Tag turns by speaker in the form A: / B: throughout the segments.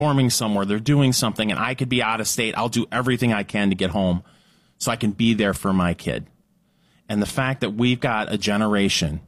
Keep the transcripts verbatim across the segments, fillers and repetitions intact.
A: performing somewhere, they're doing something, and I could be out of state. I'll do everything I can to get home so I can be there for my kid. And the fact that we've got a generation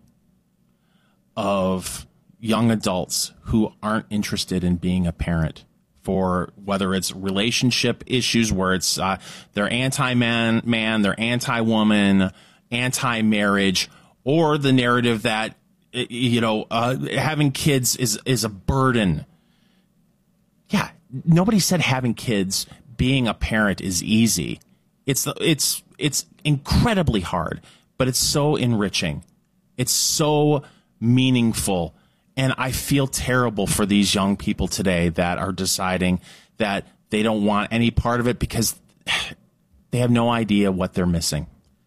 A: of young adults who aren't interested in being a parent, for whether it's relationship issues where it's uh, they're anti-man, man, they're anti-woman, anti-marriage, or the narrative that, you know, uh, having kids is is a burden. Yeah, nobody said having kids, being a parent is easy. It's it's it's incredibly hard, but it's so enriching. It's so meaningful. And I feel terrible for these young people today that are deciding that they don't want any part of it because they have no idea what they're missing.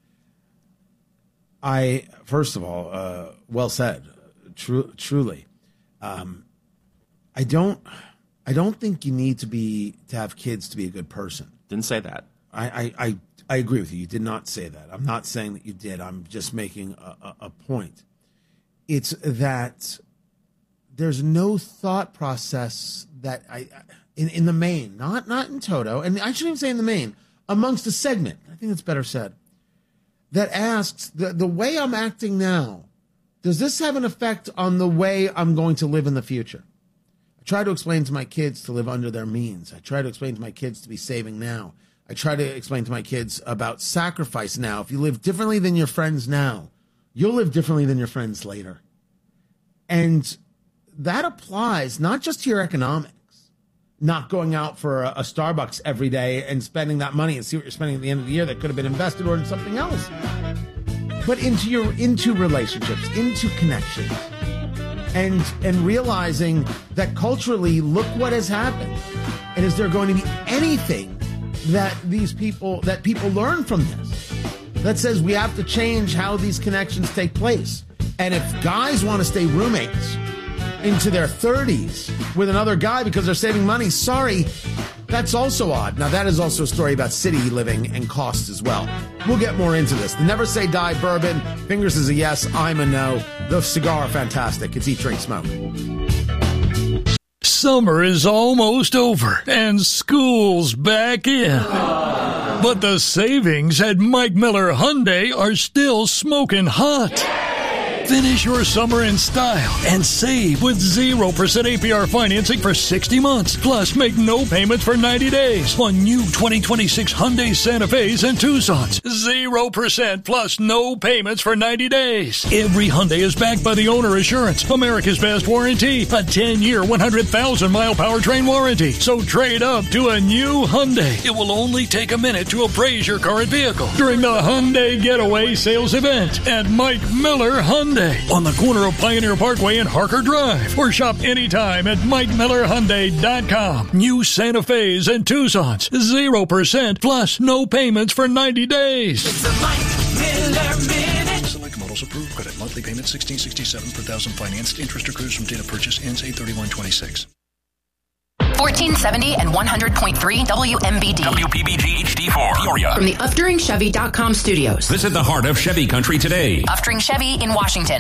B: I, first of all, uh, well said, Tru- truly. Um, I don't, I don't think you need to be to have kids to be a good person.
A: Didn't say that.
B: I, I, I, I agree with you. You did not say that. I'm not saying that you did. I'm just making a, a, a point. It's that there's no thought process that I, in, in the main, not not in toto, and I shouldn't even say in the main, amongst a segment, I think that's better said, that asks, the, the way I'm acting now, does this have an effect on the way I'm going to live in the future? I try to explain to my kids to live under their means. I try to explain to my kids to be saving now. I try to explain to my kids about sacrifice now. If you live differently than your friends now, you'll live differently than your friends later. And that applies not just to your economics, not going out for a, a Starbucks every day and spending that money and see what you're spending at the end of the year that could have been invested or in something else, but into your into relationships, into connections, and and realizing that culturally, look what has happened, and is there going to be anything that these people that people learn from this that says we have to change how these connections take place? And if guys want to stay roommates into their thirties with another guy because they're saving money, sorry, that's also odd. Now, that is also a story about city living and costs as well. We'll get more into this. The Never Say Die bourbon, Fingers is a yes, I'm a no. The cigar are fantastic. It's Eat, Drink, Smoke.
C: Summer is almost over and school's back in. But the savings at Mike Miller Hyundai are still smoking hot. Finish your summer in style and save with zero percent A P R financing for sixty months. Plus, make no payments for ninety days on new twenty twenty-six Hyundai Santa Fe's and Tucson's. zero percent plus no payments for ninety days. Every Hyundai is backed by the Owner Assurance, America's best warranty, a ten-year, one hundred thousand mile powertrain warranty. So trade up to a new Hyundai. It will only take a minute to appraise your current vehicle during the Hyundai Getaway Sales Event at Mike Miller Hyundai on the corner of Pioneer Parkway and Harker Drive, or shop anytime at mike miller hyundai dot com. New Santa Fe's and Tucson's, zero percent plus no payments for ninety days.
D: It's a Mike Miller Minute.
C: Select models approved. Credit monthly payment sixteen sixty-seven per thousand financed. Interest accrues from date of purchase. Ends eight thirty-one twenty-six.
E: fourteen seventy and one hundred point three W M B D.
F: W P B G H D four, Peoria.
E: From the Uftring Chevy dot com studios.
F: Visit the heart of Chevy country today.
E: Uftring Chevy in Washington.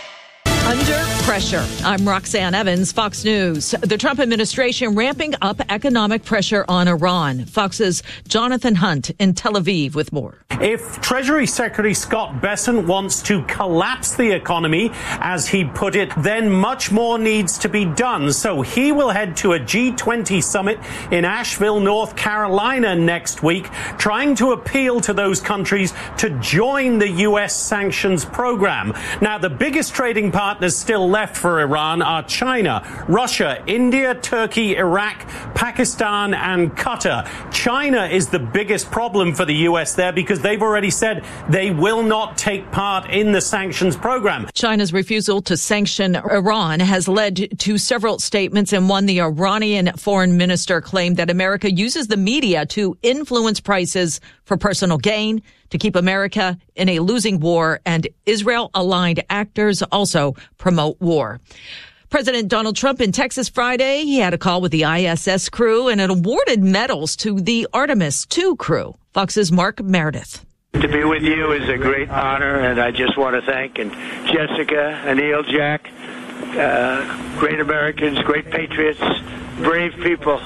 G: Under pressure. I'm Roxanne Evans, Fox News. The Trump administration ramping up economic pressure on Iran. Fox's Jonathan Hunt in Tel Aviv with more.
H: If Treasury Secretary Scott Bessent wants to collapse the economy, as he put it, then much more needs to be done. So he will head to a G twenty summit in Asheville, North Carolina next week, trying to appeal to those countries to join the U S sanctions program. Now, the biggest trading partners still left for Iran are China, Russia, India, Turkey, Iraq, Pakistan, and Qatar. China is the biggest problem for the U S there because they've already said they will not take part in the sanctions program.
G: China's refusal to sanction Iran has led to several statements, and one, the Iranian foreign minister claimed that America uses the media to influence prices for personal gain, to keep America in a losing war, and Israel-aligned actors also promote war. President Donald Trump in Texas Friday, he had a call with the I S S crew and it awarded medals to the Artemis two crew. Fox's Mark Meredith.
I: To be with you is a great honor, and I just want to thank and Jessica, Anil, Jack, uh, great Americans, great patriots, brave people.